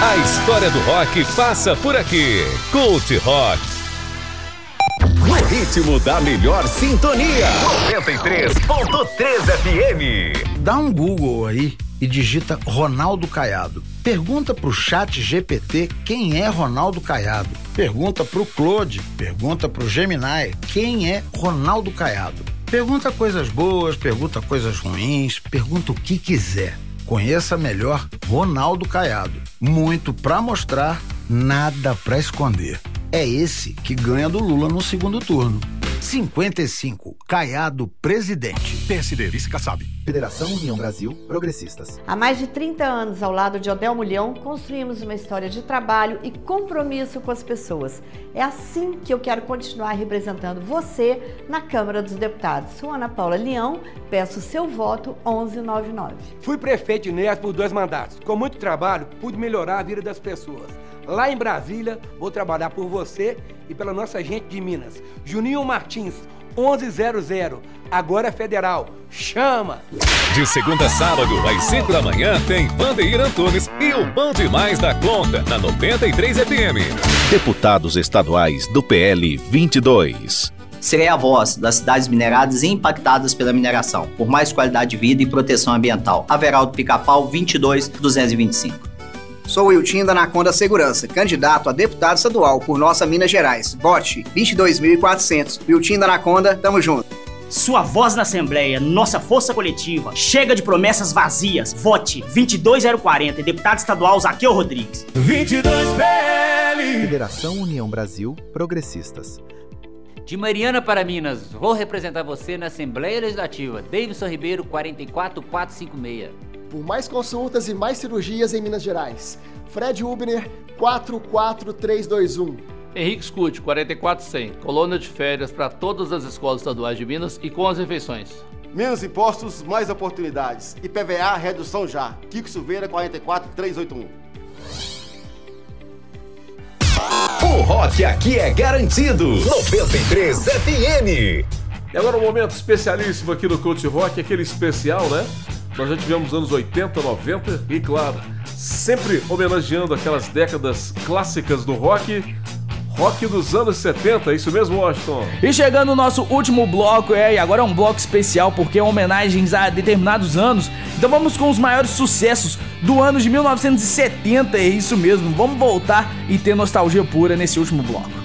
A história do rock passa por aqui. Cult Rock. No ritmo da melhor sintonia. 93.3 FM. Dá um Google aí e digita Ronaldo Caiado. Pergunta pro chat GPT quem é Ronaldo Caiado. Pergunta pro Claude, pergunta pro Gemini quem é Ronaldo Caiado. Pergunta coisas boas, pergunta coisas ruins, pergunta o que quiser. Conheça melhor Ronaldo Caiado. Muito pra mostrar, nada pra esconder. É esse que ganha do Lula no segundo turno. 55, Caiado presidente. PSD, vice-Kassab. Federação União Brasil, Progressistas. Há mais de 30 anos, ao lado de Odel Mulhão, construímos uma história de trabalho e compromisso com as pessoas. É assim que eu quero continuar representando você na Câmara dos Deputados. Sou Ana Paula Leão, peço seu voto 1199. Fui prefeito de Neves por 2 mandatos. Com muito trabalho, pude melhorar a vida das pessoas. Lá em Brasília, vou trabalhar por você e pela nossa gente de Minas. Juninho Martins, 1100, agora é federal. Chama! De segunda a sábado, às 5 da manhã, tem Vandeir Antunes e o Band Mais da Conta, na 93 FM. Deputados estaduais do PL 22. Serei a voz das cidades mineradas e impactadas pela mineração, por mais qualidade de vida e proteção ambiental. Averaldo Pica-Pau, 22.225. Sou Wiltinho da Anaconda Segurança, candidato a deputado estadual por nossa Minas Gerais. Vote 22.400. Wiltinho da Anaconda, tamo junto. Sua voz na Assembleia, nossa força coletiva. Chega de promessas vazias. Vote 22.040. Deputado estadual Zaqueu Rodrigues. 22 PL. Federação União Brasil, Progressistas. De Mariana para Minas, vou representar você na Assembleia Legislativa. Davidson Ribeiro, 44456. Por mais consultas e mais cirurgias em Minas Gerais. Fred Hubner, 44321. Henrique Scuti, 44100. Colônia de férias para todas as escolas estaduais de Minas e com as refeições. Menos impostos, mais oportunidades. IPVA, redução já. Kiko Silveira, 44381. O rock aqui é garantido. 93 FM. E agora um momento especialíssimo aqui no Cult Rock, aquele especial, né? Nós já tivemos anos 80, 90 e, claro, sempre homenageando aquelas décadas clássicas do rock. Rock dos anos 70, é isso mesmo, Washington? E chegando no nosso último bloco, e agora é um bloco especial porque é homenagens a determinados anos. Então vamos com os maiores sucessos do ano de 1970, é isso mesmo. Vamos voltar e ter nostalgia pura nesse último bloco.